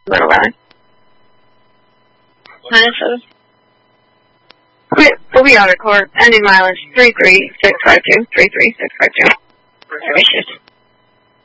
Little Valley. Minnesota. We'll be on record. Ending mileage 33652. 33652.